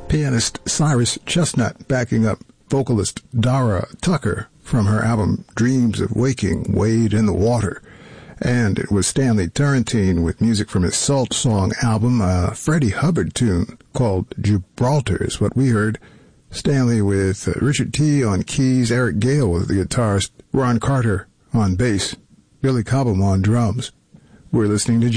Pianist Cyrus Chestnut backing up vocalist Dara Tucker from her album Dreams of Waking, Wade in the Water. And it was Stanley Turrentine with music from his Salt Song album, a Freddie Hubbard tune called Gibraltar is what we heard. Stanley with Richard T. on keys, Eric Gale with the guitarist, Ron Carter on bass, Billy Cobham on drums. We're listening to